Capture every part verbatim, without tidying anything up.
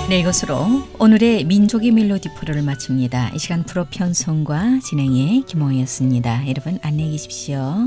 네, 이것으로 오늘의 민족의 멜로디 프로를 마칩니다. 이 시간 프로 편성과 진행의 김홍이었습니다. 여러분 안녕히 계십시오.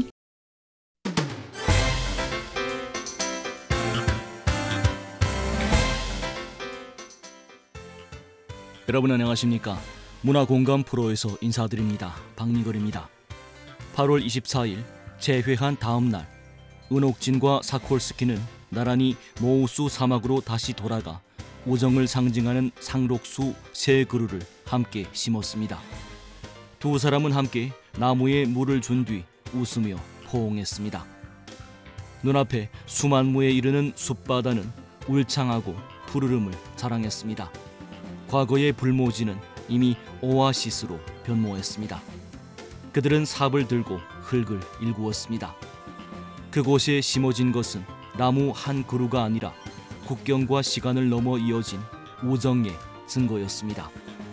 여러분 안녕하십니까? 문화공감 프로에서 인사드립니다. 박미걸입니다. 팔월 이십사일 재회한 다음 날 은옥진과 사콜스키는 나란히 모우수 사막으로 다시 돌아가 우정을 상징하는 상록수 세 그루를 함께 심었습니다. 두 사람은 함께 나무에 물을 준 뒤 웃으며 포옹했습니다. 눈앞에 수만무에 이르는 숲바다는 울창하고 푸르름을 자랑했습니다. 과거의 불모지는 이미 오아시스로 변모했습니다. 그들은 삽을 들고 흙을 일구었습니다. 그곳에 심어진 것은 나무 한 그루가 아니라 국경과 시간을 넘어 이어진 우정의 증거였습니다.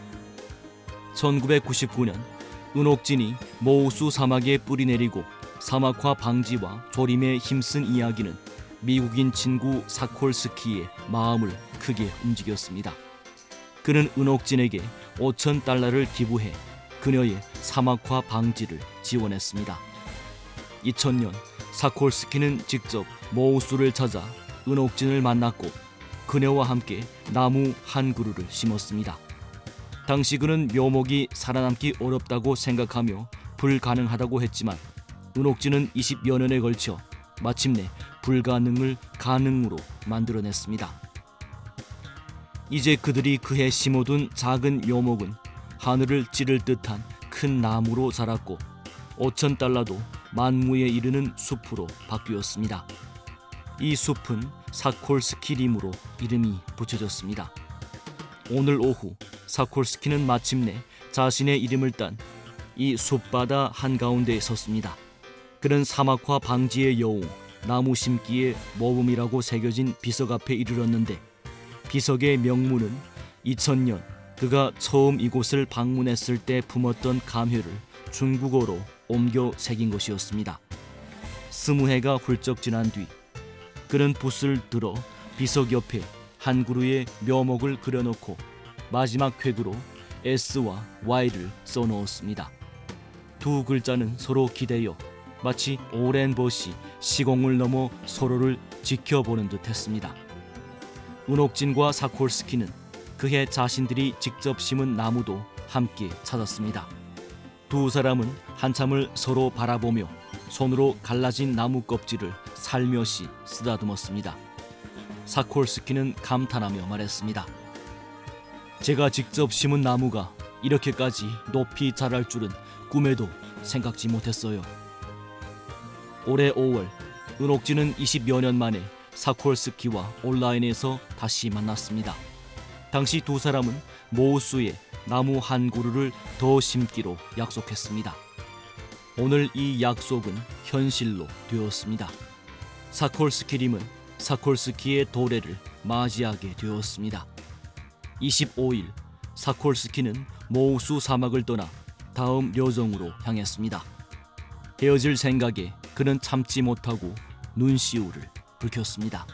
천구백구십구년 은옥진이 모우수 사막에 뿌리 내리고 사막화 방지와 조림에 힘쓴 이야기는 미국인 친구 사콜스키의 마음을 크게 움직였습니다. 그는 은옥진에게 오천 달러를 기부해 그녀의 사막화 방지를 지원했습니다. 이천년 사콜스키는 직접 모우수를 찾아 은옥진을 만났고 그녀와 함께 나무 한 그루를 심었습니다. 당시 그는 묘목이 살아남기 어렵다고 생각하며 불가능하다고 했지만 은옥진은 이십여 년에 걸쳐 마침내 불가능을 가능으로 만들어냈습니다. 이제 그들이 그해 심어둔 작은 묘목은 하늘을 찌를 듯한 큰 나무로 자랐고 오천 달러도 만무에 이르는 숲으로 바뀌었습니다. 이 숲은 사콜스키림으로 이름이 붙여졌습니다. 오늘 오후 사콜스키는 마침내 자신의 이름을 딴 이 숲바다 한가운데에 섰습니다. 그는 사막화 방지의 여우, 나무 심기의 모범이라고 새겨진 비석 앞에 이르렀는데 비석의 명문은 이천년 그가 처음 이곳을 방문했을 때 품었던 감회를 중국어로 옮겨 새긴 것이었습니다. 스무 해가 훌쩍 지난 뒤 그는 붓을 들어 비석 옆에 한 그루의 묘목을 그려놓고 마지막 획으로 S와 Y를 써놓았습니다. 두 글자는 서로 기대어 마치 오랜 벗이 시공을 넘어 서로를 지켜보는 듯 했습니다. 은옥진과 사콜스키는 그해 자신들이 직접 심은 나무도 함께 찾았습니다. 두 사람은 한참을 서로 바라보며 손으로 갈라진 나무 껍질을 살며시 쓰다듬었습니다. 사콜스키는 감탄하며 말했습니다. 제가 직접 심은 나무가 이렇게까지 높이 자랄 줄은 꿈에도 생각지 못했어요. 올해 오월 은옥진은 이십여 년 만에 사콜스키와 온라인에서 다시 만났습니다. 당시 두 사람은 모우수에 나무 한 그루를 더 심기로 약속했습니다. 오늘 이 약속은 현실로 되었습니다. 사콜스키림은 사콜스키의 도래를 맞이하게 되었습니다. 이십오일 사콜스키는 모우수 사막을 떠나 다음 료정으로 향했습니다. 헤어질 생각에 그는 참지 못하고 눈시울을 붉혔습니다.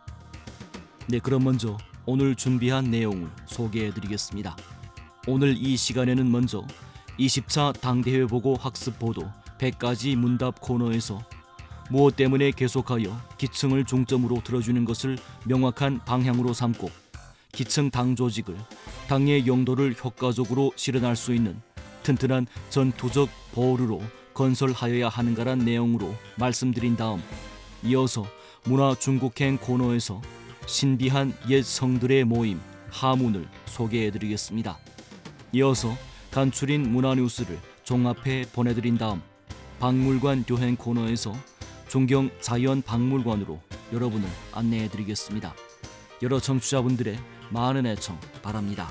네, 그럼 먼저 오늘 준비한 내용을 소개해드리겠습니다. 오늘 이 시간에는 먼저 이십 차 당대회 보고 학습 보도 백 가지 문답 코너에서 무엇 때문에 계속하여 기층을 중점으로 들어주는 것을 명확한 방향으로 삼고 기층 당 조직을 당의 용도를 효과적으로 실현할 수 있는 튼튼한 전투적 보루로 건설하여야 하는가란 내용으로 말씀드린 다음 이어서 문화 중국행 코너에서 신비한 옛 성들의 모임 하문을 소개해드리겠습니다. 이어서 간추린 문화뉴스를 종합해 보내드린 다음 박물관 여행 코너에서 존경 자연박물관으로 여러분을 안내해드리겠습니다. 여러 청취자분들의 많은 애청 바랍니다.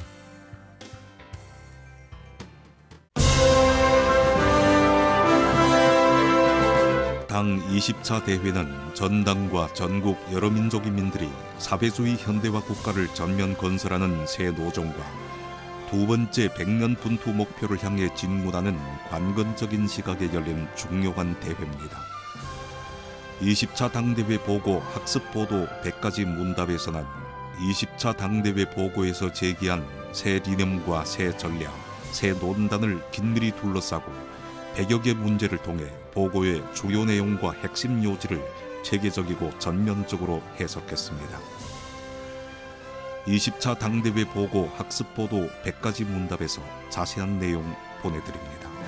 당 이십 차 대회는 전당과 전국 여러 민족인민들이 사회주의 현대화 국가를 전면 건설하는 새 노정과 두 번째 백 년 분투 목표를 향해 진군하는 관건적인 시각에 열린 중요한 대회입니다. 이십 차 당대회 보고 학습 보도 백 가지 문답에서는 이십 차 당대회 보고에서 제기한 새 리념과 새 전략, 새 논단을 긴밀히 둘러싸고 백여 개 문제를 통해 보고의 주요 내용과 핵심 요지를 체계적이고 전면적으로 해석했습니다. 이십 차 당대회 보고 학습보도 백 가지 문답에서 자세한 내용 보내드립니다.